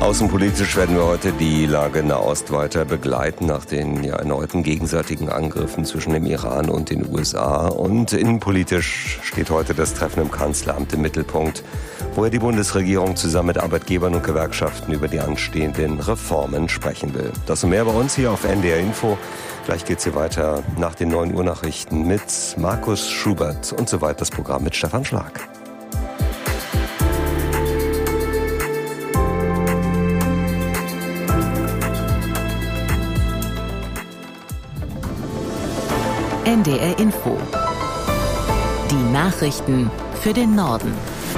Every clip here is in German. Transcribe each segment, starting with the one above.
Außenpolitisch werden wir heute die Lage in Nahost weiter begleiten nach den erneuten gegenseitigen Angriffen zwischen dem Iran und den USA. Und innenpolitisch steht heute das Treffen im Kanzleramt im Mittelpunkt, wo die Bundesregierung zusammen mit Arbeitgebern und Gewerkschaften über die anstehenden Reformen sprechen will. Das und mehr bei uns hier auf NDR Info. Gleich geht's hier weiter nach den 9 Uhr Nachrichten mit Markus Schubert und so weiter das Programm mit Stefan Schlag. NDR Info. Die Nachrichten für den Norden.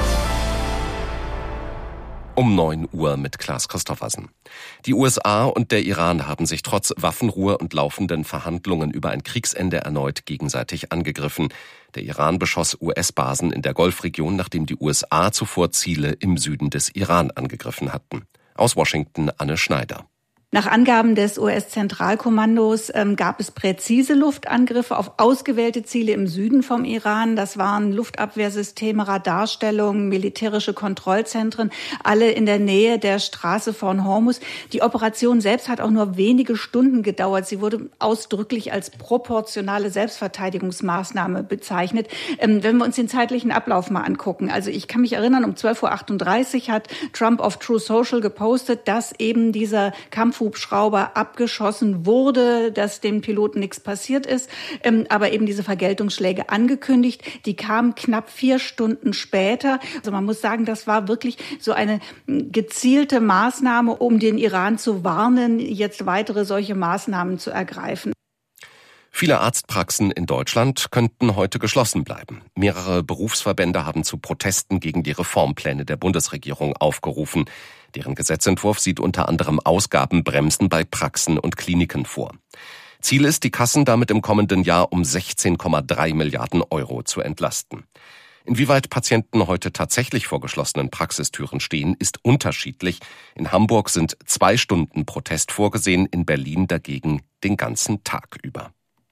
Um 9 Uhr mit Klaas Christoffersen. Die USA und der Iran haben sich trotz Waffenruhe und laufenden Verhandlungen über ein Kriegsende erneut gegenseitig angegriffen. Der Iran beschoss US-Basen in der Golfregion, nachdem die USA zuvor Ziele im Süden des Iran angegriffen hatten. Aus Washington Anne Schneider. Nach Angaben des US-Zentralkommandos gab es präzise Luftangriffe auf ausgewählte Ziele im Süden vom Iran. Das waren Luftabwehrsysteme, Radarstellungen, militärische Kontrollzentren, alle in der Nähe der Straße von Hormuz. Die Operation selbst hat auch nur wenige Stunden gedauert. Sie wurde ausdrücklich als proportionale Selbstverteidigungsmaßnahme bezeichnet. Wenn wir uns den zeitlichen Ablauf mal angucken. Also ich kann mich erinnern, um 12:38 Uhr hat Trump auf True Social gepostet, dass eben dieser Kampfhubschrauber abgeschossen wurde, dass dem Piloten nichts passiert ist, aber eben diese Vergeltungsschläge angekündigt. Die kamen knapp 4 Stunden später. Also man muss sagen, das war wirklich so eine gezielte Maßnahme, um den Iran zu warnen, jetzt weitere solche Maßnahmen zu ergreifen. Viele Arztpraxen in Deutschland könnten heute geschlossen bleiben. Mehrere Berufsverbände haben zu Protesten gegen die Reformpläne der Bundesregierung aufgerufen. Deren Gesetzentwurf sieht unter anderem Ausgabenbremsen bei Praxen und Kliniken vor. Ziel ist, die Kassen damit im kommenden Jahr um 16,3 Milliarden Euro zu entlasten. Inwieweit Patienten heute tatsächlich vor geschlossenen Praxistüren stehen, ist unterschiedlich. In Hamburg sind 2 Stunden Protest vorgesehen, in Berlin dagegen den ganzen Tag über.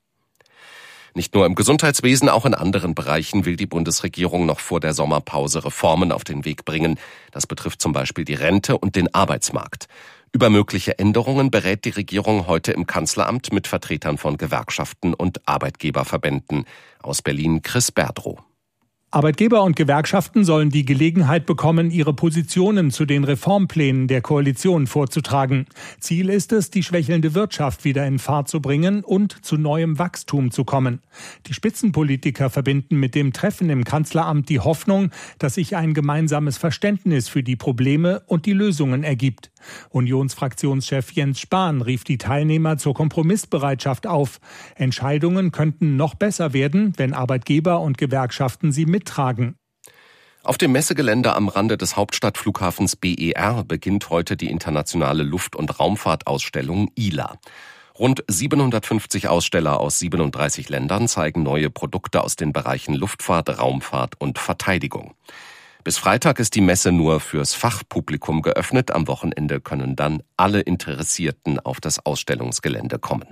Nicht nur im Gesundheitswesen, auch in anderen Bereichen will die Bundesregierung noch vor der Sommerpause Reformen auf den Weg bringen. Das betrifft zum Beispiel die Rente und den Arbeitsmarkt. Über mögliche Änderungen berät die Regierung heute im Kanzleramt mit Vertretern von Gewerkschaften und Arbeitgeberverbänden. Aus Berlin Chris Berdrow. Arbeitgeber und Gewerkschaften sollen die Gelegenheit bekommen, ihre Positionen zu den Reformplänen der Koalition vorzutragen. Ziel ist es, die schwächelnde Wirtschaft wieder in Fahrt zu bringen und zu neuem Wachstum zu kommen. Die Spitzenpolitiker verbinden mit dem Treffen im Kanzleramt die Hoffnung, dass sich ein gemeinsames Verständnis für die Probleme und die Lösungen ergibt. Unionsfraktionschef Jens Spahn rief die Teilnehmer zur Kompromissbereitschaft auf. Entscheidungen könnten noch besser werden, wenn Arbeitgeber und Gewerkschaften sie mittragen. Auf dem Messegelände am Rande des Hauptstadtflughafens BER beginnt heute die internationale Luft- und Raumfahrtausstellung ILA. Rund 750 Aussteller aus 37 Ländern zeigen neue Produkte aus den Bereichen Luftfahrt, Raumfahrt und Verteidigung. Bis Freitag ist die Messe nur fürs Fachpublikum geöffnet. Am Wochenende können dann alle Interessierten auf das Ausstellungsgelände kommen.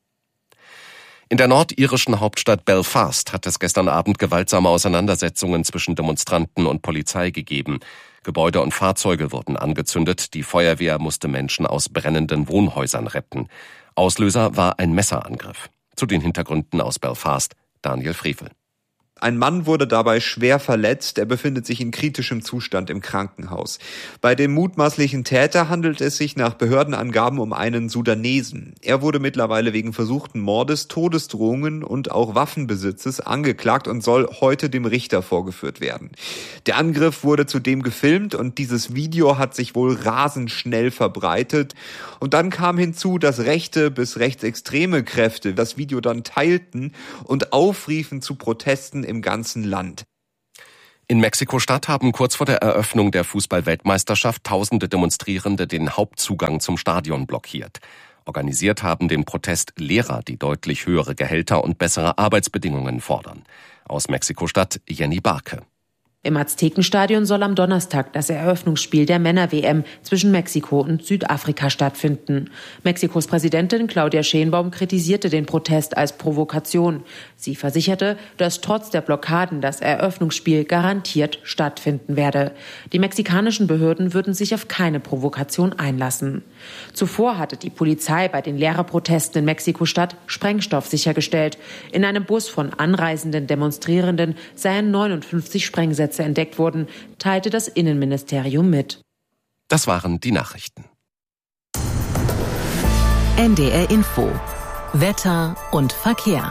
In der nordirischen Hauptstadt Belfast hat es gestern Abend gewaltsame Auseinandersetzungen zwischen Demonstranten und Polizei gegeben. Gebäude und Fahrzeuge wurden angezündet. Die Feuerwehr musste Menschen aus brennenden Wohnhäusern retten. Auslöser war ein Messerangriff. Zu den Hintergründen aus Belfast, Daniel Frevel. Ein Mann wurde dabei schwer verletzt. Er befindet sich in kritischem Zustand im Krankenhaus. Bei dem mutmaßlichen Täter handelt es sich nach Behördenangaben um einen Sudanesen. Er wurde mittlerweile wegen versuchten Mordes, Todesdrohungen und auch Waffenbesitzes angeklagt und soll heute dem Richter vorgeführt werden. Der Angriff wurde zudem gefilmt und dieses Video hat sich wohl rasend schnell verbreitet. Und dann kam hinzu, dass rechte bis rechtsextreme Kräfte das Video dann teilten und aufriefen zu Protesten im ganzen Land. In Mexiko-Stadt haben kurz vor der Eröffnung der Fußball-Weltmeisterschaft tausende Demonstrierende den Hauptzugang zum Stadion blockiert. Organisiert haben den Protest Lehrer, die deutlich höhere Gehälter und bessere Arbeitsbedingungen fordern. Aus Mexiko-Stadt Jenny Barke. Im Aztekenstadion soll am Donnerstag das Eröffnungsspiel der Männer-WM zwischen Mexiko und Südafrika stattfinden. Mexikos Präsidentin Claudia Sheinbaum kritisierte den Protest als Provokation. Sie versicherte, dass trotz der Blockaden das Eröffnungsspiel garantiert stattfinden werde. Die mexikanischen Behörden würden sich auf keine Provokation einlassen. Zuvor hatte die Polizei bei den Lehrerprotesten in Mexiko-Stadt Sprengstoff sichergestellt. In einem Bus von anreisenden Demonstrierenden seien 59 Sprengsätze entdeckt wurden, teilte das Innenministerium mit. Das waren die Nachrichten. NDR Info. Wetter und Verkehr.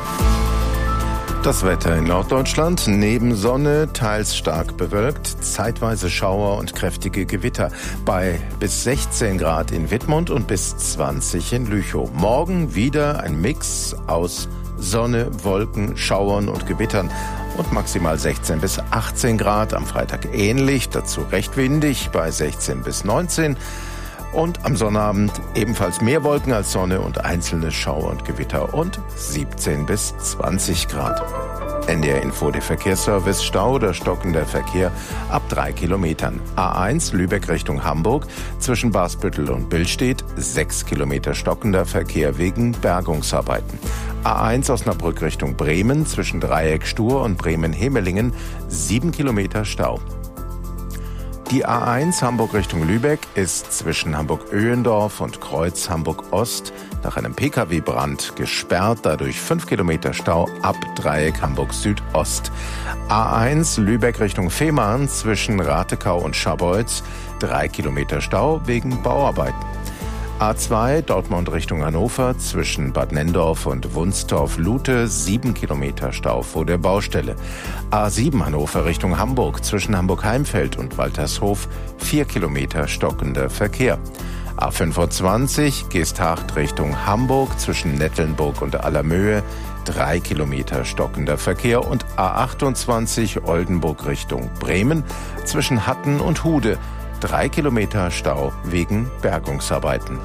Das Wetter in Norddeutschland, neben Sonne, teils stark bewölkt, zeitweise Schauer und kräftige Gewitter. Bei bis 16 Grad in Wittmund und bis 20 in Lüchow. Morgen wieder ein Mix aus Sonne, Wolken, Schauern und Gewittern und maximal 16 bis 18 Grad. Am Freitag ähnlich, dazu recht windig bei 16 bis 19. Und am Sonnabend ebenfalls mehr Wolken als Sonne und einzelne Schauer und Gewitter und 17 bis 20 Grad. NDR Info, der Verkehrsservice. Stau oder stockender Verkehr ab 3 Kilometern. A1 Lübeck Richtung Hamburg zwischen Basbüttel und Billstedt 6 Kilometer stockender Verkehr wegen Bergungsarbeiten. A1 Osnabrück Richtung Bremen zwischen Dreieck Stur und Bremen-Hemelingen 7 Kilometer Stau. Die A1 Hamburg Richtung Lübeck ist zwischen Hamburg-Öhendorf und Kreuz Hamburg-Ost nach einem Pkw-Brand gesperrt, dadurch 5 Kilometer Stau ab Dreieck Hamburg-Südost. A1 Lübeck Richtung Fehmarn zwischen Ratekau und Scharbeutz 3 Kilometer Stau wegen Bauarbeiten. A2 Dortmund Richtung Hannover zwischen Bad Nenndorf und Wunstorf-Lute 7 Kilometer Stau vor der Baustelle. A7 Hannover Richtung Hamburg zwischen Hamburg-Heimfeld und Waltershof 4 Kilometer stockender Verkehr. A25 Geesthacht Richtung Hamburg zwischen Nettelnburg und Allermöhe 3 Kilometer stockender Verkehr und A28 Oldenburg Richtung Bremen zwischen Hatten und Hude 3 Kilometer Stau wegen Bergungsarbeiten.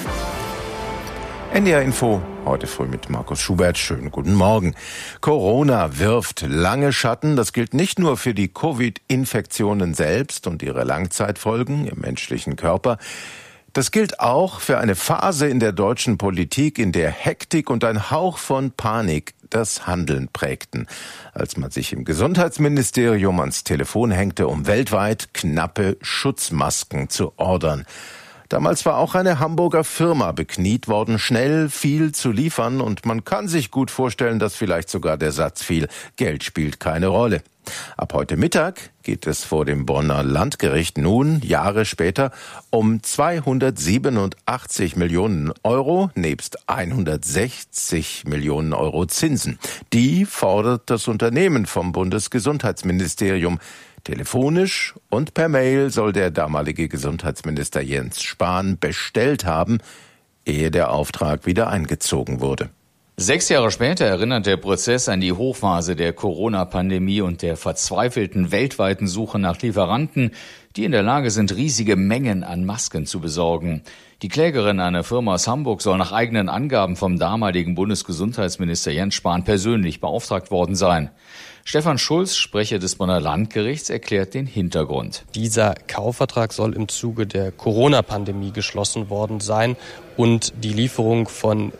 NDR Info, heute früh mit Markus Schubert. Schönen guten Morgen. Corona wirft lange Schatten. Das gilt nicht nur für die Covid-Infektionen selbst und ihre Langzeitfolgen im menschlichen Körper. Das gilt auch für eine Phase in der deutschen Politik, in der Hektik und ein Hauch von Panik das Handeln prägten, als man sich im Gesundheitsministerium ans Telefon hängte, um weltweit knappe Schutzmasken zu ordern. Damals war auch eine Hamburger Firma bekniet worden, schnell viel zu liefern, und man kann sich gut vorstellen, dass vielleicht sogar der Satz fiel: Geld spielt keine Rolle. Ab heute Mittag geht es vor dem Bonner Landgericht nun, Jahre später, um 287 Millionen Euro nebst 160 Millionen Euro Zinsen. Die fordert das Unternehmen vom Bundesgesundheitsministerium. Telefonisch und per Mail soll der damalige Gesundheitsminister Jens Spahn bestellt haben, ehe der Auftrag wieder eingezogen wurde. 6 Jahre später erinnert der Prozess an die Hochphase der Corona-Pandemie und der verzweifelten weltweiten Suche nach Lieferanten, die in der Lage sind, riesige Mengen an Masken zu besorgen. Die Klägerin, eine Firma aus Hamburg, soll nach eigenen Angaben vom damaligen Bundesgesundheitsminister Jens Spahn persönlich beauftragt worden sein. Stefan Schulz, Sprecher des Bonner Landgerichts, erklärt den Hintergrund. Dieser Kaufvertrag soll im Zuge der Corona-Pandemie geschlossen worden sein und die Lieferung von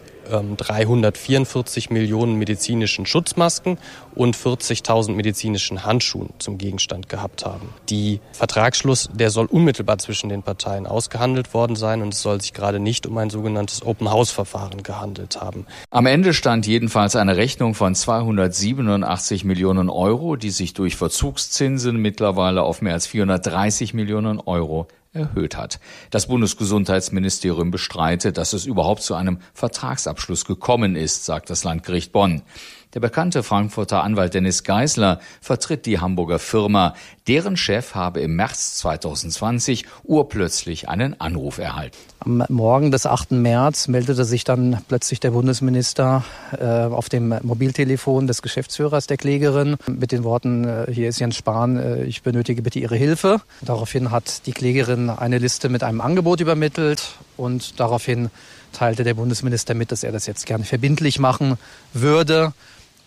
344 Millionen medizinischen Schutzmasken und 40.000 medizinischen Handschuhen zum Gegenstand gehabt haben. Die Vertragsschluss, der soll unmittelbar zwischen den Parteien ausgehandelt worden sein, und es soll sich gerade nicht um ein sogenanntes Open-House-Verfahren gehandelt haben. Am Ende stand jedenfalls eine Rechnung von 287 Millionen Euro, die sich durch Verzugszinsen mittlerweile auf mehr als 430 Millionen Euro erhöht hat. Das Bundesgesundheitsministerium bestreitet, dass es überhaupt zu einem Vertragsabschluss gekommen ist, sagt das Landgericht Bonn. Der bekannte Frankfurter Anwalt Dennis Geisler vertritt die Hamburger Firma. Deren Chef habe im März 2020 urplötzlich einen Anruf erhalten. Am Morgen des 8. März meldete sich dann plötzlich der Bundesminister auf dem Mobiltelefon des Geschäftsführers der Klägerin mit den Worten: Hier ist Jens Spahn, ich benötige bitte Ihre Hilfe. Daraufhin hat die Klägerin eine Liste mit einem Angebot übermittelt, und daraufhin teilte der Bundesminister mit, dass er das jetzt gerne verbindlich machen würde.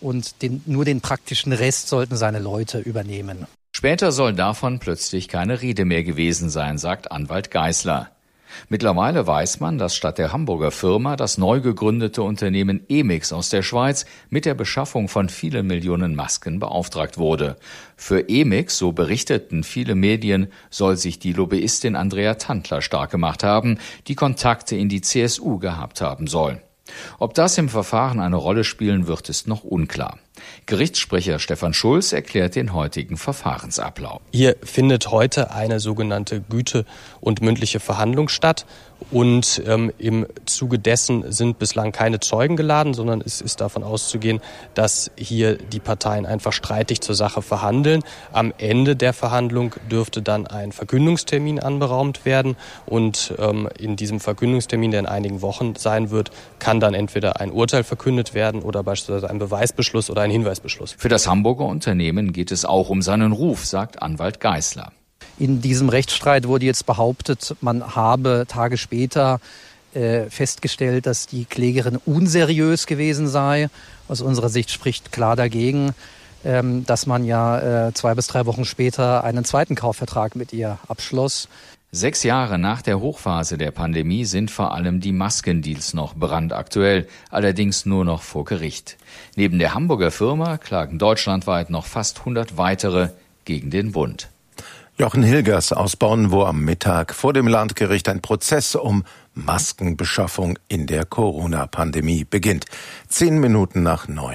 und nur den praktischen Rest sollten seine Leute übernehmen. Später soll davon plötzlich keine Rede mehr gewesen sein, sagt Anwalt Geisler. Mittlerweile weiß man, dass statt der Hamburger Firma das neu gegründete Unternehmen Emix aus der Schweiz mit der Beschaffung von vielen Millionen Masken beauftragt wurde. Für Emix, so berichteten viele Medien, soll sich die Lobbyistin Andrea Tantler stark gemacht haben, die Kontakte in die CSU gehabt haben soll. Ob das im Verfahren eine Rolle spielen wird, ist noch unklar. Gerichtssprecher Stefan Schulz erklärt den heutigen Verfahrensablauf. Hier findet heute eine sogenannte Güte- und mündliche Verhandlung statt. Und im Zuge dessen sind bislang keine Zeugen geladen, sondern es ist davon auszugehen, dass hier die Parteien einfach streitig zur Sache verhandeln. Am Ende der Verhandlung dürfte dann ein Verkündungstermin anberaumt werden. Und in diesem Verkündungstermin, der in einigen Wochen sein wird, kann dann entweder ein Urteil verkündet werden oder beispielsweise ein Beweisbeschluss oder ein Hinweisbeschluss. Für das Hamburger Unternehmen geht es auch um seinen Ruf, sagt Anwalt Geisler. In diesem Rechtsstreit wurde jetzt behauptet, man habe Tage später festgestellt, dass die Klägerin unseriös gewesen sei. Aus unserer Sicht spricht klar dagegen, dass man ja 2 bis 3 Wochen später einen zweiten Kaufvertrag mit ihr abschloss. 6 Jahre nach der Hochphase der Pandemie sind vor allem die Maskendeals noch brandaktuell, allerdings nur noch vor Gericht. Neben der Hamburger Firma klagen deutschlandweit noch fast 100 weitere gegen den Bund. Jochen Hilgers aus Bonn, wo am Mittag vor dem Landgericht ein Prozess um Maskenbeschaffung in der Corona-Pandemie beginnt. 10 Minuten nach 9.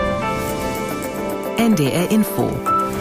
NDR Info.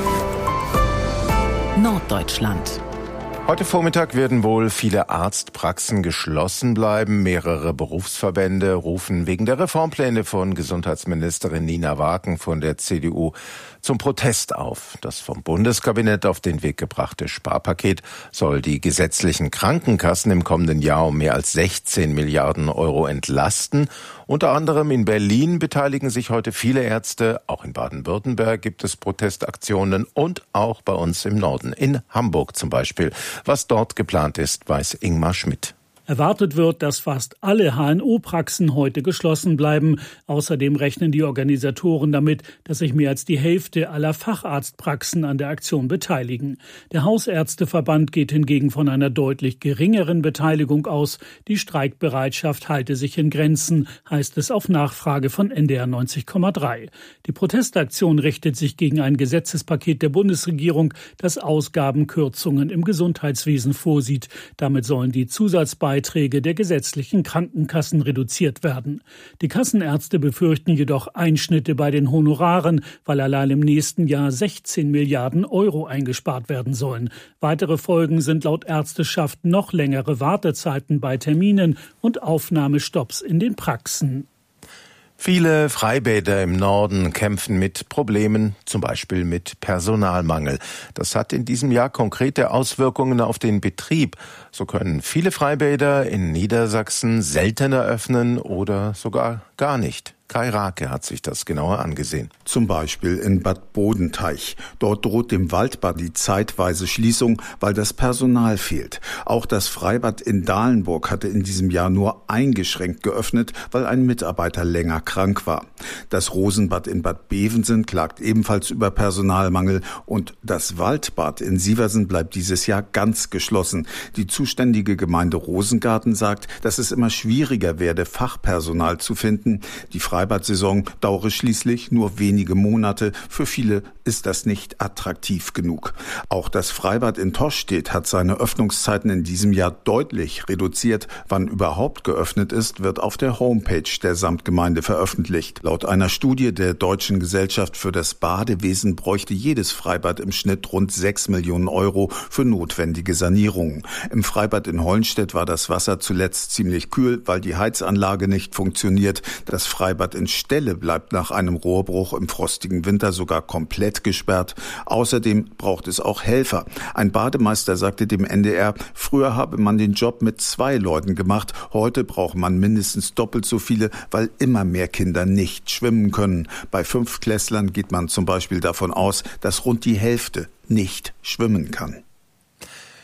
Norddeutschland. Heute Vormittag werden wohl viele Arztpraxen geschlossen bleiben. Mehrere Berufsverbände rufen wegen der Reformpläne von Gesundheitsministerin Nina Waken von der CDU zum Protest auf. Das vom Bundeskabinett auf den Weg gebrachte Sparpaket soll die gesetzlichen Krankenkassen im kommenden Jahr um mehr als 16 Milliarden Euro entlasten. Unter anderem in Berlin beteiligen sich heute viele Ärzte. Auch in Baden-Württemberg gibt es Protestaktionen und auch bei uns im Norden, in Hamburg zum Beispiel. Was dort geplant ist, weiß Ingmar Schmidt. Erwartet wird, dass fast alle HNO-Praxen heute geschlossen bleiben. Außerdem rechnen die Organisatoren damit, dass sich mehr als die Hälfte aller Facharztpraxen an der Aktion beteiligen. Der Hausärzteverband geht hingegen von einer deutlich geringeren Beteiligung aus. Die Streikbereitschaft halte sich in Grenzen, heißt es auf Nachfrage von NDR 90,3. Die Protestaktion richtet sich gegen ein Gesetzespaket der Bundesregierung, das Ausgabenkürzungen im Gesundheitswesen vorsieht. Damit sollen die Zusatzbeiträge der gesetzlichen Krankenkassen reduziert werden. Die Kassenärzte befürchten jedoch Einschnitte bei den Honoraren, weil allein im nächsten Jahr 16 Milliarden Euro eingespart werden sollen. Weitere Folgen sind laut Ärzteschaft noch längere Wartezeiten bei Terminen und Aufnahmestopps in den Praxen. Viele Freibäder im Norden kämpfen mit Problemen, zum Beispiel mit Personalmangel. Das hat in diesem Jahr konkrete Auswirkungen auf den Betrieb. So können viele Freibäder in Niedersachsen seltener öffnen oder sogar gar nicht. Kai Rake hat sich das genauer angesehen. Zum Beispiel in Bad Bodenteich. Dort droht dem Waldbad die zeitweise Schließung, weil das Personal fehlt. Auch das Freibad in Dahlenburg hatte in diesem Jahr nur eingeschränkt geöffnet, weil ein Mitarbeiter länger krank war. Das Rosenbad in Bad Bevensen klagt ebenfalls über Personalmangel und das Waldbad in Sieversen bleibt dieses Jahr ganz geschlossen. Die zuständige Gemeinde Rosengarten sagt, dass es immer schwieriger werde, Fachpersonal zu finden. Die Freibad-Saison dauere schließlich nur wenige Monate. Für viele ist das nicht attraktiv genug. Auch das Freibad in Toschstedt hat seine Öffnungszeiten in diesem Jahr deutlich reduziert. Wann überhaupt geöffnet ist, wird auf der Homepage der Samtgemeinde veröffentlicht. Laut einer Studie der Deutschen Gesellschaft für das Badewesen bräuchte jedes Freibad im Schnitt rund 6 Millionen Euro für notwendige Sanierungen. Im Freibad in Hollenstedt war das Wasser zuletzt ziemlich kühl, weil die Heizanlage nicht funktioniert. Das Freibad in Stelle bleibt nach einem Rohrbruch im frostigen Winter sogar komplett gesperrt. Außerdem braucht es auch Helfer. Ein Bademeister sagte dem NDR, früher habe man den Job mit 2 Leuten gemacht, heute braucht man mindestens doppelt so viele, weil immer mehr Kinder nicht schwimmen können. Bei 5-Klässlern geht man zum Beispiel davon aus, dass rund die Hälfte nicht schwimmen kann.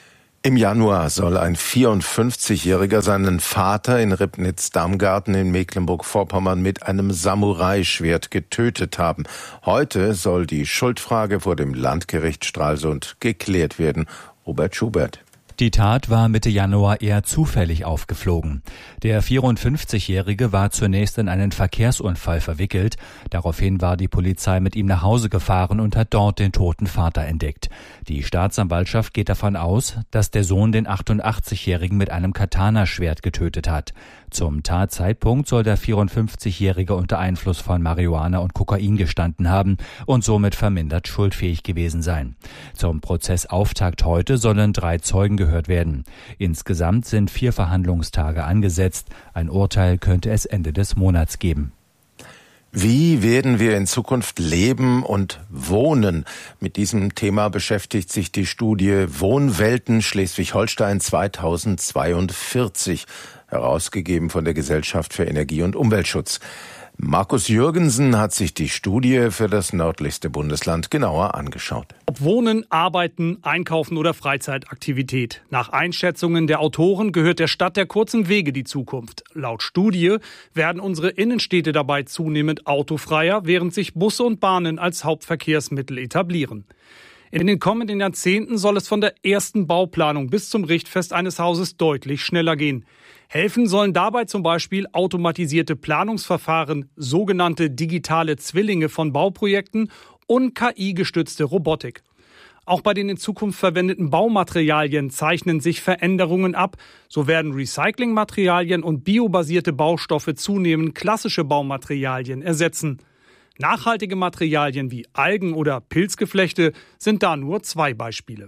Im Januar soll ein 54-Jähriger seinen Vater in Ribnitz-Damgarten in Mecklenburg-Vorpommern mit einem Samurai-Schwert getötet haben. Heute soll die Schuldfrage vor dem Landgericht Stralsund geklärt werden. Robert Schubert. Die Tat war Mitte Januar eher zufällig aufgeflogen. Der 54-Jährige war zunächst in einen Verkehrsunfall verwickelt. Daraufhin war die Polizei mit ihm nach Hause gefahren und hat dort den toten Vater entdeckt. Die Staatsanwaltschaft geht davon aus, dass der Sohn den 88-Jährigen mit einem Katana-Schwert getötet hat. Zum Tatzeitpunkt soll der 54-Jährige unter Einfluss von Marihuana und Kokain gestanden haben und somit vermindert schuldfähig gewesen sein. Zum Prozessauftakt heute sollen 3 Zeugen gehört werden. Insgesamt sind 4 Verhandlungstage angesetzt. Ein Urteil könnte es Ende des Monats geben. Wie werden wir in Zukunft leben und wohnen? Mit diesem Thema beschäftigt sich die Studie Wohnwelten Schleswig-Holstein 2042, herausgegeben von der Gesellschaft für Energie- und Umweltschutz. Markus Jürgensen hat sich die Studie für das nördlichste Bundesland genauer angeschaut. Ob Wohnen, Arbeiten, Einkaufen oder Freizeitaktivität. Nach Einschätzungen der Autoren gehört der Stadt der kurzen Wege die Zukunft. Laut Studie werden unsere Innenstädte dabei zunehmend autofreier, während sich Busse und Bahnen als Hauptverkehrsmittel etablieren. In den kommenden Jahrzehnten soll es von der ersten Bauplanung bis zum Richtfest eines Hauses deutlich schneller gehen. Helfen sollen dabei zum Beispiel automatisierte Planungsverfahren, sogenannte digitale Zwillinge von Bauprojekten und KI-gestützte Robotik. Auch bei den in Zukunft verwendeten Baumaterialien zeichnen sich Veränderungen ab. So werden Recyclingmaterialien und biobasierte Baustoffe zunehmend klassische Baumaterialien ersetzen. Nachhaltige Materialien wie Algen- oder Pilzgeflechte sind da nur 2 Beispiele.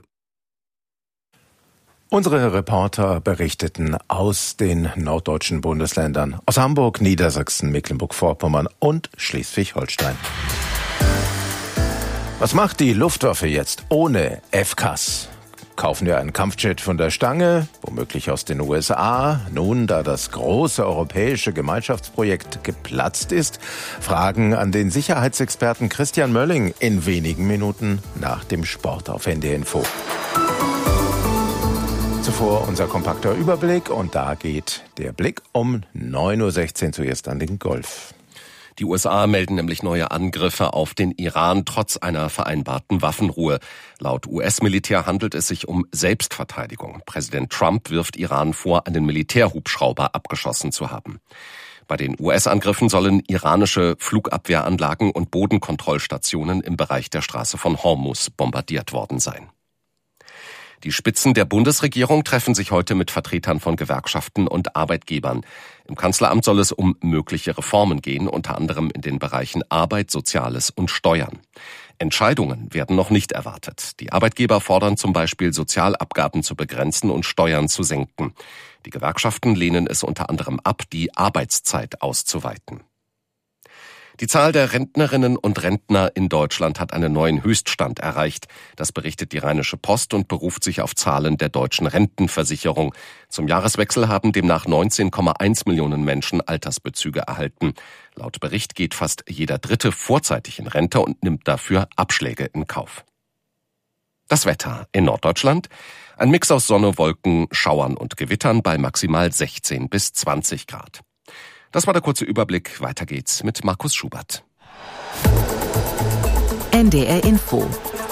Unsere Reporter berichteten aus den norddeutschen Bundesländern, aus Hamburg, Niedersachsen, Mecklenburg-Vorpommern und Schleswig-Holstein. Was macht die Luftwaffe jetzt ohne FCAS? Kaufen wir einen Kampfjet von der Stange, womöglich aus den USA, nun da das große europäische Gemeinschaftsprojekt geplatzt ist? Fragen an den Sicherheitsexperten Christian Mölling in wenigen Minuten nach dem Sport auf NDR Info. Zuvor unser kompakter Überblick und da geht der Blick um 9.16 Uhr zuerst an den Golf. Die USA melden nämlich neue Angriffe auf den Iran trotz einer vereinbarten Waffenruhe. Laut US-Militär handelt es sich um Selbstverteidigung. Präsident Trump wirft Iran vor, einen Militärhubschrauber abgeschossen zu haben. Bei den US-Angriffen sollen iranische Flugabwehranlagen und Bodenkontrollstationen im Bereich der Straße von Hormuz bombardiert worden sein. Die Spitzen der Bundesregierung treffen sich heute mit Vertretern von Gewerkschaften und Arbeitgebern. Im Kanzleramt soll es um mögliche Reformen gehen, unter anderem in den Bereichen Arbeit, Soziales und Steuern. Entscheidungen werden noch nicht erwartet. Die Arbeitgeber fordern zum Beispiel, Sozialabgaben zu begrenzen und Steuern zu senken. Die Gewerkschaften lehnen es unter anderem ab, die Arbeitszeit auszuweiten. Die Zahl der Rentnerinnen und Rentner in Deutschland hat einen neuen Höchststand erreicht. Das berichtet die Rheinische Post und beruft sich auf Zahlen der Deutschen Rentenversicherung. Zum Jahreswechsel haben demnach 19,1 Millionen Menschen Altersbezüge erhalten. Laut Bericht geht fast jeder Dritte vorzeitig in Rente und nimmt dafür Abschläge in Kauf. Das Wetter in Norddeutschland: ein Mix aus Sonne, Wolken, Schauern und Gewittern bei maximal 16 bis 20 Grad. Das war der kurze Überblick. Weiter geht's mit Markus Schubert. NDR Info.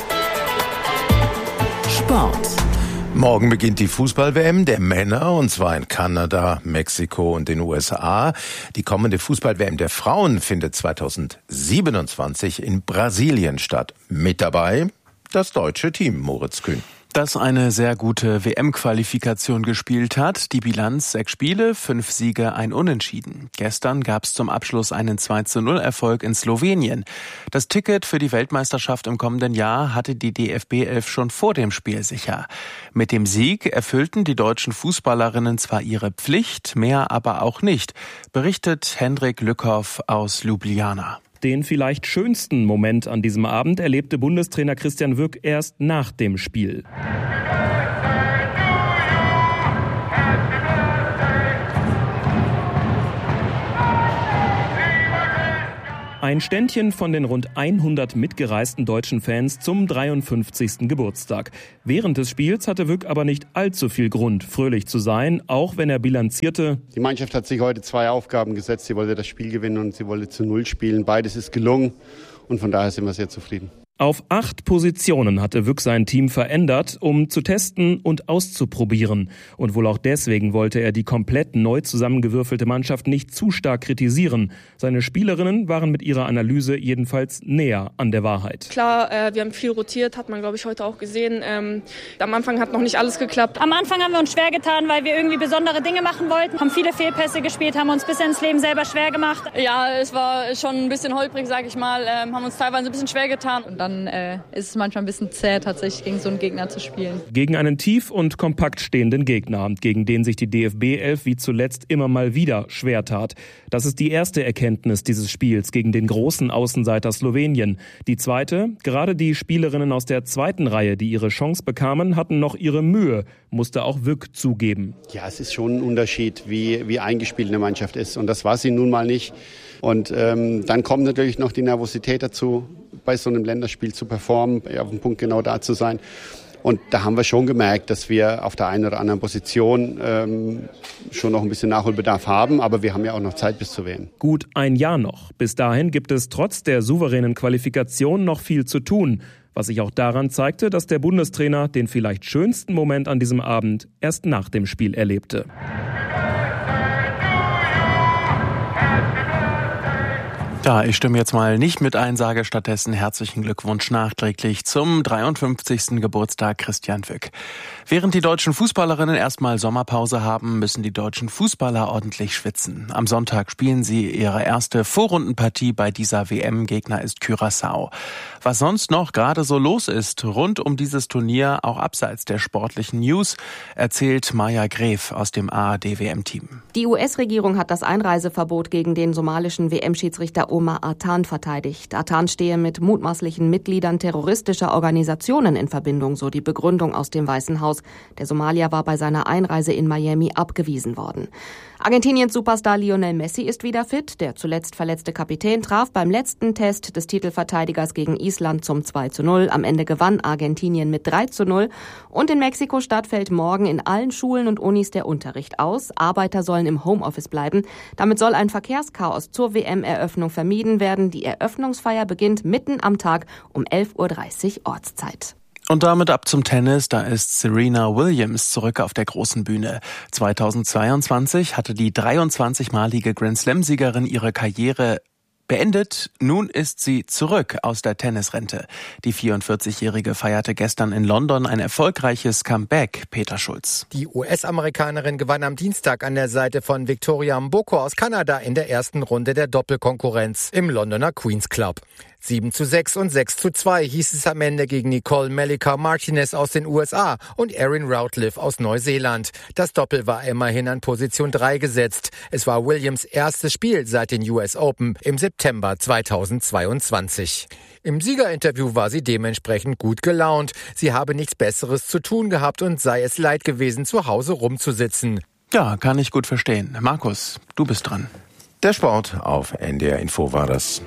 Sport. Morgen beginnt die Fußball-WM der Männer, und zwar in Kanada, Mexiko und den USA. Die kommende Fußball-WM der Frauen findet 2027 in Brasilien statt. Mit dabei das deutsche Team, Moritz Kühn. Das eine sehr gute WM-Qualifikation gespielt hat. Die Bilanz 6 Spiele, 5 Siege, 1 Unentschieden. Gestern gab es zum Abschluss einen 2:0-Erfolg in Slowenien. Das Ticket für die Weltmeisterschaft im kommenden Jahr hatte die DFB 11 schon vor dem Spiel sicher. Mit dem Sieg erfüllten die deutschen Fußballerinnen zwar ihre Pflicht, mehr aber auch nicht, berichtet Hendrik Lückhoff aus Ljubljana. Den vielleicht schönsten Moment an diesem Abend erlebte Bundestrainer Christian Wück erst nach dem Spiel. Ein Ständchen von den rund 100 mitgereisten deutschen Fans zum 53. Geburtstag. Während des Spiels hatte Wück aber nicht allzu viel Grund, fröhlich zu sein, auch wenn er bilanzierte: Die Mannschaft hat sich heute 2 Aufgaben gesetzt. Sie wollte das Spiel gewinnen und sie wollte zu 0 spielen. Beides ist gelungen und von daher sind wir sehr zufrieden. Auf 8 Positionen hatte Wück sein Team verändert, um zu testen und auszuprobieren. Und wohl auch deswegen wollte er die komplett neu zusammengewürfelte Mannschaft nicht zu stark kritisieren. Seine Spielerinnen waren mit ihrer Analyse jedenfalls näher an der Wahrheit. Klar, wir haben viel rotiert, hat man, glaube ich, heute auch gesehen. Am Anfang hat noch nicht alles geklappt. Am Anfang haben wir uns schwer getan, weil wir irgendwie besondere Dinge machen wollten. Haben viele Fehlpässe gespielt, haben uns bis ins Leben selber schwer gemacht. Ja, es war schon ein bisschen holprig, sage ich mal. Haben uns teilweise ein bisschen schwer getan. Und dann ist es manchmal ein bisschen zäh, tatsächlich gegen so einen Gegner zu spielen. Gegen einen tief und kompakt stehenden Gegner, gegen den sich die DFB-11 wie zuletzt immer mal wieder schwer tat. Das ist die erste Erkenntnis dieses Spiels gegen den großen Außenseiter Slowenien. Die zweite: Gerade die Spielerinnen aus der zweiten Reihe, die ihre Chance bekamen, hatten noch ihre Mühe, musste auch Wück zugeben. Ja, es ist schon ein Unterschied, wie eingespielt eine Mannschaft ist. Und das war sie nun mal nicht. Und dann kommt natürlich noch die Nervosität dazu, bei so einem Länderspiel zu performen, auf dem Punkt genau da zu sein. Und da haben wir schon gemerkt, dass wir auf der einen oder anderen Position schon noch ein bisschen Nachholbedarf haben. Aber wir haben ja auch noch Zeit bis zur WM. Gut ein Jahr noch. Bis dahin gibt es trotz der souveränen Qualifikation noch viel zu tun. Was sich auch daran zeigte, dass der Bundestrainer den vielleicht schönsten Moment an diesem Abend erst nach dem Spiel erlebte. Ja, ich stimme jetzt mal nicht mit ein, sage stattdessen herzlichen Glückwunsch nachträglich zum 53. Geburtstag Christian Wück. Während die deutschen Fußballerinnen erstmal Sommerpause haben, müssen die deutschen Fußballer ordentlich schwitzen. Am Sonntag spielen sie ihre erste Vorrundenpartie bei dieser WM. Gegner ist Curaçao. Was sonst noch gerade so los ist rund um dieses Turnier, auch abseits der sportlichen News, erzählt Maja Gref aus dem ARD-WM-Team. Die US-Regierung hat das Einreiseverbot gegen den somalischen WM-Schiedsrichter Omar Artan verteidigt. Artan stehe mit mutmaßlichen Mitgliedern terroristischer Organisationen in Verbindung, so die Begründung aus dem Weißen Haus. Der Somalier war bei seiner Einreise in Miami abgewiesen worden. Argentiniens Superstar Lionel Messi ist wieder fit. Der zuletzt verletzte Kapitän traf beim letzten Test des Titelverteidigers gegen Island zum 2:0. Am Ende gewann Argentinien mit 3:0. Und in Mexiko-Stadt fällt morgen in allen Schulen und Unis der Unterricht aus. Arbeiter sollen im Homeoffice bleiben. Damit soll ein Verkehrschaos zur WM-Eröffnung vermieden werden. Die Eröffnungsfeier beginnt mitten am Tag um 11:30 Uhr Ortszeit. Und damit ab zum Tennis, da ist Serena Williams zurück auf der großen Bühne. 2022 hatte die 23-malige Grand-Slam-Siegerin ihre Karriere beendet. Nun ist sie zurück aus der Tennisrente. Die 44-Jährige feierte gestern in London ein erfolgreiches Comeback. Peter Schulz. Die US-Amerikanerin gewann am Dienstag an der Seite von Victoria Mboko aus Kanada in der ersten Runde der Doppelkonkurrenz im Londoner Queen's Club. 7:6 und 6:2 hieß es am Ende gegen Nicole Melika Martinez aus den USA und Erin Routliffe aus Neuseeland. Das Doppel war immerhin an Position 3 gesetzt. Es war Williams erstes Spiel seit den US Open im September 2022. Im Siegerinterview war sie dementsprechend gut gelaunt. Sie habe nichts Besseres zu tun gehabt und sei es leid gewesen, zu Hause rumzusitzen. Ja, kann ich gut verstehen. Markus, du bist dran. Der Sport auf NDR Info war das.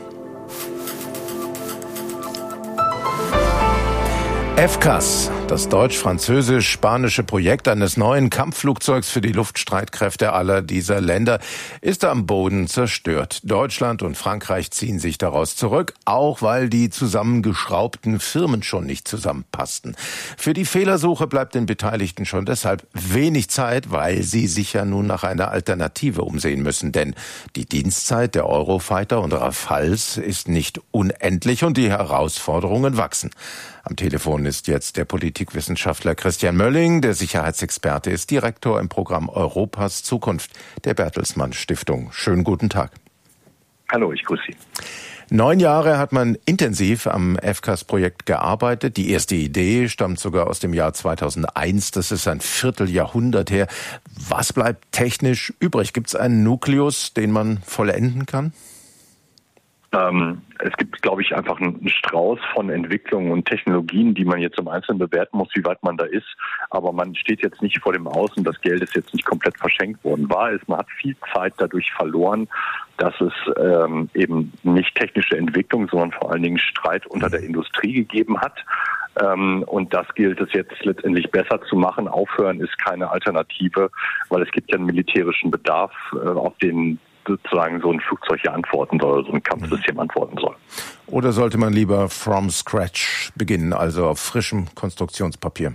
FCAS, das deutsch-französisch-spanische Projekt eines neuen Kampfflugzeugs für die Luftstreitkräfte aller dieser Länder, ist am Boden zerstört. Deutschland und Frankreich ziehen sich daraus zurück, auch weil die zusammengeschraubten Firmen schon nicht zusammenpassten. Für die Fehlersuche bleibt den Beteiligten schon deshalb wenig Zeit, weil sie sich ja nun nach einer Alternative umsehen müssen. Denn die Dienstzeit der Eurofighter und Rafales ist nicht unendlich und die Herausforderungen wachsen. Am Telefon ist jetzt der Politikwissenschaftler Christian Mölling, der Sicherheitsexperte ist, Direktor im Programm Europas Zukunft der Bertelsmann Stiftung. Schönen guten Tag. Hallo, ich grüße Sie. 9 Jahre hat man intensiv am FCAS-Projekt gearbeitet. Die erste Idee stammt sogar aus dem Jahr 2001. Das ist ein Vierteljahrhundert her. Was bleibt technisch übrig? Gibt es einen Nukleus, den man vollenden kann? Es gibt, glaube ich, einfach einen Strauß von Entwicklungen und Technologien, die man jetzt im Einzelnen bewerten muss, wie weit man da ist. Aber man steht jetzt nicht vor dem Aus und das Geld ist jetzt nicht komplett verschenkt worden. Wahr ist, man hat viel Zeit dadurch verloren, dass es eben nicht technische Entwicklung, sondern vor allen Dingen Streit unter der Industrie gegeben hat. Und das gilt es jetzt letztendlich besser zu machen. Aufhören ist keine Alternative, weil es gibt ja einen militärischen Bedarf, auf den sozusagen so ein Flugzeug hier antworten soll, so ein Kampfsystem antworten soll. Oder sollte man lieber from scratch beginnen, also auf frischem Konstruktionspapier?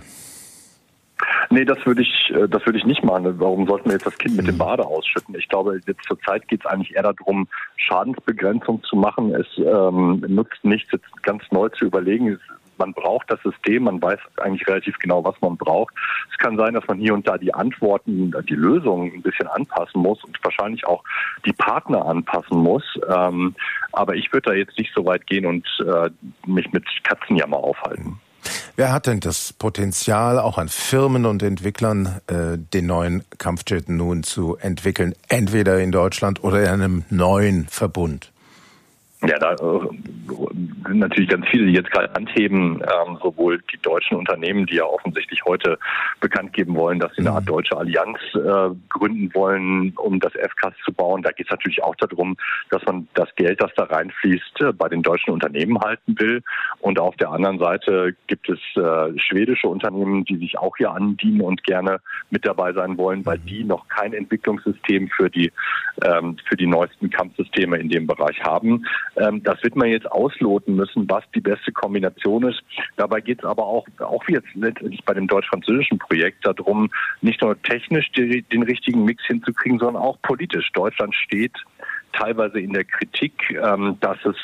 Nee, das würde ich nicht machen. Warum sollten wir jetzt das Kind mit dem Bade ausschütten? Ich glaube, jetzt zur Zeit geht es eigentlich eher darum, Schadensbegrenzung zu machen. Es nutzt nichts, jetzt ganz neu zu überlegen. Man braucht das System, man weiß eigentlich relativ genau, was man braucht. Es kann sein, dass man hier und da die Antworten, die Lösungen ein bisschen anpassen muss und wahrscheinlich auch die Partner anpassen muss. Aber ich würde da jetzt nicht so weit gehen und mich mit Katzenjammer aufhalten. Wer hat denn das Potenzial, auch an Firmen und Entwicklern, den neuen Kampfjet nun zu entwickeln, entweder in Deutschland oder in einem neuen Verbund? Ja, da sind natürlich ganz viele, die jetzt gerade anheben, sowohl die deutschen Unternehmen, die ja offensichtlich heute bekannt geben wollen, dass sie eine Art deutsche Allianz gründen wollen, um das FCAS zu bauen. Da geht es natürlich auch darum, dass man das Geld, das da reinfließt, bei den deutschen Unternehmen halten will. Und auf der anderen Seite gibt es schwedische Unternehmen, die sich auch hier andienen und gerne mit dabei sein wollen, weil die noch kein Entwicklungssystem für die neuesten Kampfsysteme in dem Bereich haben. Das wird man jetzt ausloten müssen, was die beste Kombination ist. Dabei geht es aber auch wie jetzt letztendlich bei dem deutsch-französischen Projekt darum, nicht nur technisch den richtigen Mix hinzukriegen, sondern auch politisch. Deutschland steht teilweise in der Kritik, dass es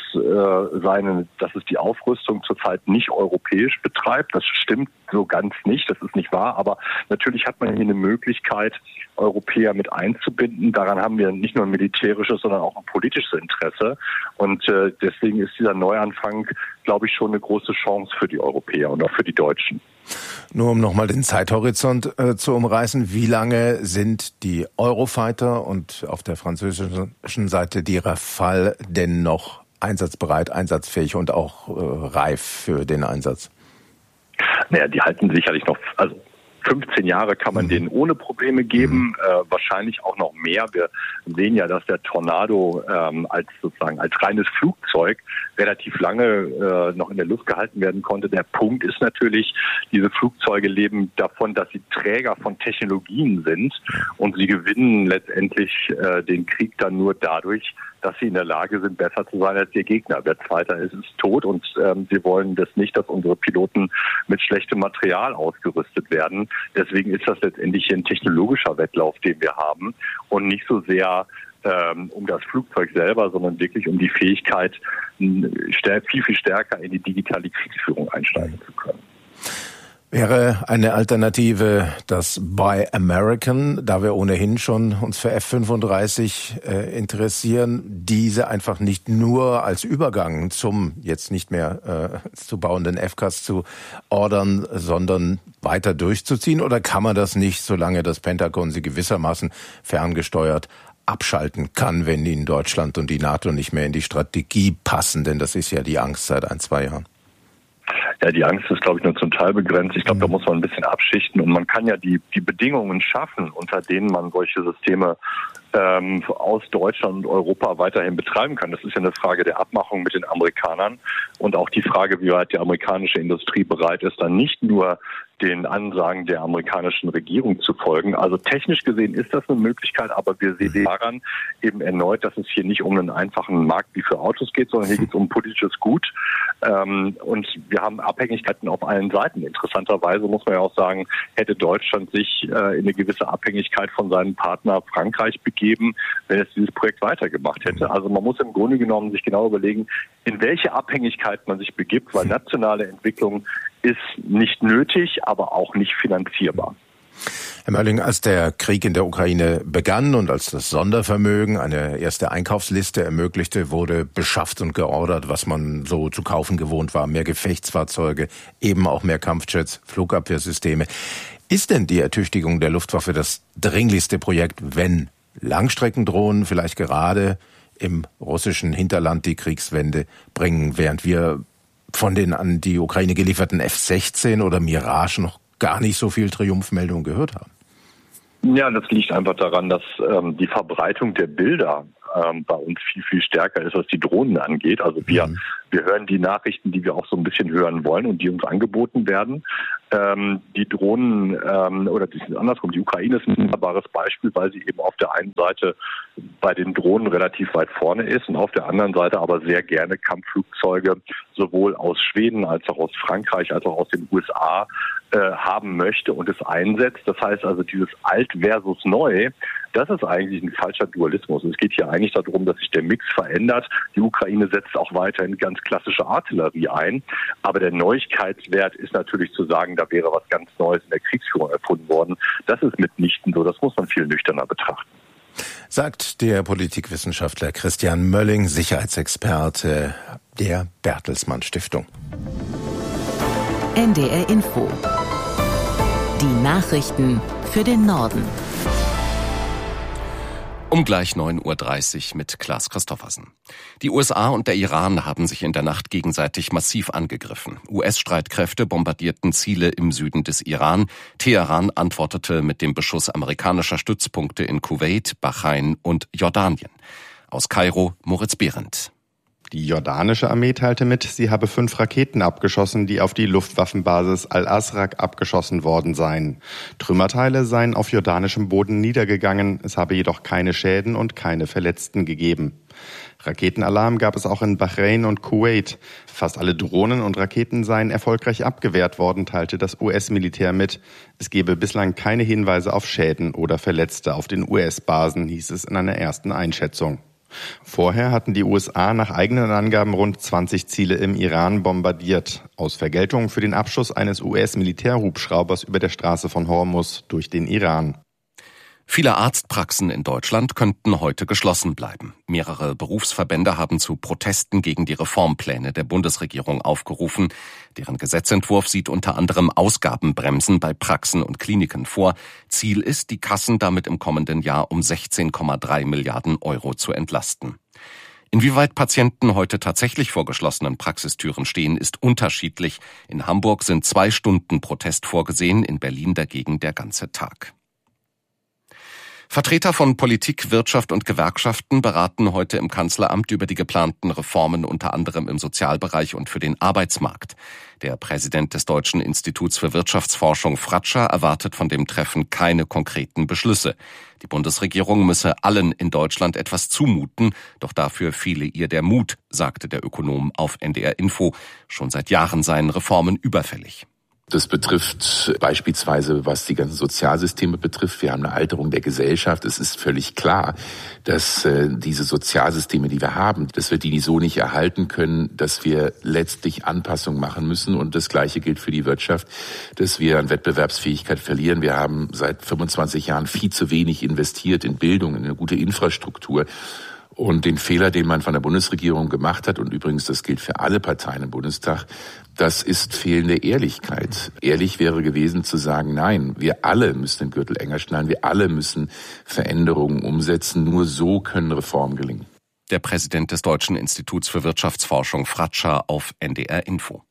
die Aufrüstung zurzeit nicht europäisch betreibt. Das stimmt so ganz nicht, das ist nicht wahr. Aber natürlich hat man hier eine Möglichkeit, Europäer mit einzubinden. Daran haben wir nicht nur ein militärisches, sondern auch ein politisches Interesse. Und deswegen ist dieser Neuanfang, glaube ich, schon eine große Chance für die Europäer und auch für die Deutschen. Nur um nochmal den Zeithorizont zu umreißen, wie lange sind die Eurofighter und auf der französischen Seite die Rafale denn noch einsatzbereit, einsatzfähig und auch reif für den Einsatz? Naja, die halten sicherlich noch, 15 Jahre kann man denen ohne Probleme geben, wahrscheinlich auch noch mehr. Wir sehen ja, dass der Tornado als reines Flugzeug relativ lange noch in der Luft gehalten werden konnte. Der Punkt ist natürlich, diese Flugzeuge leben davon, dass sie Träger von Technologien sind und sie gewinnen letztendlich den Krieg dann nur dadurch, dass sie in der Lage sind, besser zu sein als ihr Gegner. Wer Zweiter ist, ist tot und wir wollen das nicht, dass unsere Piloten mit schlechtem Material ausgerüstet werden. Deswegen ist das letztendlich ein technologischer Wettlauf, den wir haben und nicht so sehr um das Flugzeug selber, sondern wirklich um die Fähigkeit, viel stärker in die digitale Kriegsführung einsteigen zu können. Wäre eine Alternative das Buy American, da wir ohnehin schon uns für F-35 interessieren, diese einfach nicht nur als Übergang zum jetzt nicht mehr zu bauenden FCAS zu ordern, sondern weiter durchzuziehen? Oder kann man das nicht, solange das Pentagon sie gewissermaßen ferngesteuert abschalten kann, wenn ihnen Deutschland und die NATO nicht mehr in die Strategie passen? Denn das ist ja die Angst seit 1-2 Jahren. Ja, die Angst ist, glaube ich, nur zum Teil begrenzt. Ich glaube, da muss man ein bisschen abschichten und man kann ja die Bedingungen schaffen, unter denen man solche Systeme aus Deutschland und Europa weiterhin betreiben kann. Das ist ja eine Frage der Abmachung mit den Amerikanern und auch die Frage, wie weit die amerikanische Industrie bereit ist, dann nicht nur den Ansagen der amerikanischen Regierung zu folgen. Also technisch gesehen ist das eine Möglichkeit, aber wir sehen daran eben erneut, dass es hier nicht um einen einfachen Markt wie für Autos geht, sondern hier geht es um politisches Gut. Und wir haben Abhängigkeiten auf allen Seiten. Interessanterweise muss man ja auch sagen, hätte Deutschland sich in eine gewisse Abhängigkeit von seinem Partner Frankreich begeben, wenn es dieses Projekt weitergemacht hätte. Also man muss im Grunde genommen sich genau überlegen, in welche Abhängigkeit man sich begibt, weil nationale Entwicklung ist nicht nötig, aber auch nicht finanzierbar. Herr Mölling, als der Krieg in der Ukraine begann und als das Sondervermögen eine erste Einkaufsliste ermöglichte, wurde beschafft und geordert, was man so zu kaufen gewohnt war. Mehr Gefechtsfahrzeuge, eben auch mehr Kampfjets, Flugabwehrsysteme. Ist denn die Ertüchtigung der Luftwaffe das dringlichste Projekt, wenn Langstreckendrohnen vielleicht gerade im russischen Hinterland die Kriegswende bringen, während wir von den an die Ukraine gelieferten F-16 oder Mirage noch gar nicht so viel Triumphmeldungen gehört haben? Ja, das liegt einfach daran, dass die Verbreitung der Bilder bei uns viel, viel stärker ist, was die Drohnen angeht. Also wir hören die Nachrichten, die wir auch so ein bisschen hören wollen und die uns angeboten werden. Die Drohnen, oder das ist andersrum, die Ukraine ist ein wunderbares Beispiel, weil sie eben auf der einen Seite bei den Drohnen relativ weit vorne ist und auf der anderen Seite aber sehr gerne Kampfflugzeuge sowohl aus Schweden als auch aus Frankreich als auch aus den USA haben möchte und es einsetzt. Das heißt also, dieses Alt versus Neu, das ist eigentlich ein falscher Dualismus. Es geht hier eigentlich darum, dass sich der Mix verändert. Die Ukraine setzt auch weiterhin ganz klassische Artillerie ein. Aber der Neuigkeitswert ist natürlich zu sagen, da wäre was ganz Neues in der Kriegsführung erfunden worden. Das ist mitnichten so. Das muss man viel nüchterner betrachten. Sagt der Politikwissenschaftler Christian Mölling, Sicherheitsexperte der Bertelsmann Stiftung. NDR Info. Die Nachrichten für den Norden. Um gleich 9.30 Uhr mit Klaas Christoffersen. Die USA und der Iran haben sich in der Nacht gegenseitig massiv angegriffen. US-Streitkräfte bombardierten Ziele im Süden des Iran. Teheran antwortete mit dem Beschuss amerikanischer Stützpunkte in Kuwait, Bahrain und Jordanien. Aus Kairo, Moritz Behrendt. Die jordanische Armee teilte mit, sie habe 5 Raketen abgeschossen, die auf die Luftwaffenbasis Al-Asraq abgeschossen worden seien. Trümmerteile seien auf jordanischem Boden niedergegangen, es habe jedoch keine Schäden und keine Verletzten gegeben. Raketenalarm gab es auch in Bahrain und Kuwait. Fast alle Drohnen und Raketen seien erfolgreich abgewehrt worden, teilte das US-Militär mit. Es gebe bislang keine Hinweise auf Schäden oder Verletzte auf den US-Basen, hieß es in einer ersten Einschätzung. Vorher hatten die USA nach eigenen Angaben rund 20 Ziele im Iran bombardiert, aus Vergeltung für den Abschuss eines US-Militärhubschraubers über der Straße von Hormuz durch den Iran. Viele Arztpraxen in Deutschland könnten heute geschlossen bleiben. Mehrere Berufsverbände haben zu Protesten gegen die Reformpläne der Bundesregierung aufgerufen. Deren Gesetzentwurf sieht unter anderem Ausgabenbremsen bei Praxen und Kliniken vor. Ziel ist, die Kassen damit im kommenden Jahr um 16,3 Milliarden Euro zu entlasten. Inwieweit Patienten heute tatsächlich vor geschlossenen Praxistüren stehen, ist unterschiedlich. In Hamburg sind 2 Stunden Protest vorgesehen, in Berlin dagegen der ganze Tag. Vertreter von Politik, Wirtschaft und Gewerkschaften beraten heute im Kanzleramt über die geplanten Reformen unter anderem im Sozialbereich und für den Arbeitsmarkt. Der Präsident des Deutschen Instituts für Wirtschaftsforschung Fratscher erwartet von dem Treffen keine konkreten Beschlüsse. Die Bundesregierung müsse allen in Deutschland etwas zumuten, doch dafür fehle ihr der Mut, sagte der Ökonom auf NDR Info. Schon seit Jahren seien Reformen überfällig. Das betrifft beispielsweise, was die ganzen Sozialsysteme betrifft. Wir haben eine Alterung der Gesellschaft. Es ist völlig klar, dass diese Sozialsysteme, die wir haben, dass wir die so nicht erhalten können, dass wir letztlich Anpassungen machen müssen. Und das Gleiche gilt für die Wirtschaft, dass wir an Wettbewerbsfähigkeit verlieren. Wir haben seit 25 Jahren viel zu wenig investiert in Bildung, in eine gute Infrastruktur. Und den Fehler, den man von der Bundesregierung gemacht hat, und übrigens das gilt für alle Parteien im Bundestag, das ist fehlende Ehrlichkeit. Ehrlich wäre gewesen zu sagen, nein, wir alle müssen den Gürtel enger schnallen, wir alle müssen Veränderungen umsetzen, nur so können Reformen gelingen. Der Präsident des Deutschen Instituts für Wirtschaftsforschung Fratscher auf NDR Info.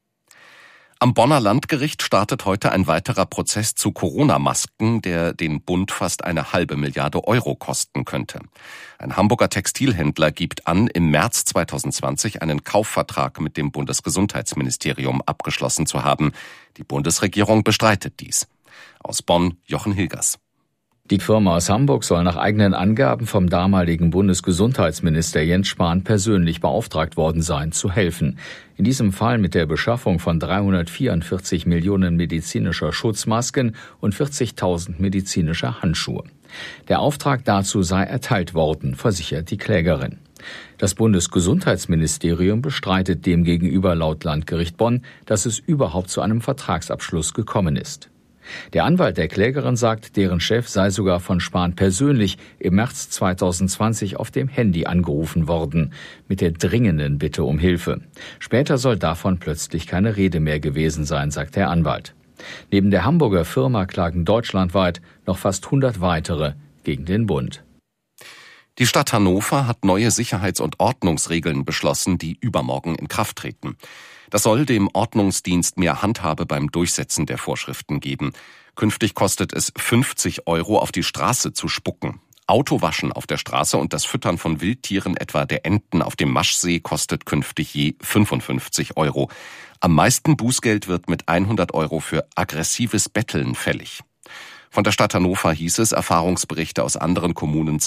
Am Bonner Landgericht startet heute ein weiterer Prozess zu Corona-Masken, der den Bund fast 1,5 Milliarde Euro kosten könnte. Ein Hamburger Textilhändler gibt an, im März 2020 einen Kaufvertrag mit dem Bundesgesundheitsministerium abgeschlossen zu haben. Die Bundesregierung bestreitet dies. Aus Bonn, Jochen Hilgers. Die Firma aus Hamburg soll nach eigenen Angaben vom damaligen Bundesgesundheitsminister Jens Spahn persönlich beauftragt worden sein, zu helfen. In diesem Fall mit der Beschaffung von 344 Millionen medizinischer Schutzmasken und 40.000 medizinischer Handschuhe. Der Auftrag dazu sei erteilt worden, versichert die Klägerin. Das Bundesgesundheitsministerium bestreitet demgegenüber laut Landgericht Bonn, dass es überhaupt zu einem Vertragsabschluss gekommen ist. Der Anwalt der Klägerin sagt, deren Chef sei sogar von Spahn persönlich im März 2020 auf dem Handy angerufen worden, mit der dringenden Bitte um Hilfe. Später soll davon plötzlich keine Rede mehr gewesen sein, sagt der Anwalt. Neben der Hamburger Firma klagen deutschlandweit noch fast 100 weitere gegen den Bund. Die Stadt Hannover hat neue Sicherheits- und Ordnungsregeln beschlossen, die übermorgen in Kraft treten. Das soll dem Ordnungsdienst mehr Handhabe beim Durchsetzen der Vorschriften geben. Künftig kostet es 50 € auf die Straße zu spucken. Autowaschen auf der Straße und das Füttern von Wildtieren, etwa der Enten auf dem Maschsee, kostet künftig je 55 €. Am meisten Bußgeld wird mit 100 € für aggressives Betteln fällig. Von der Stadt Hannover hieß es, Erfahrungsberichte aus anderen Kommunen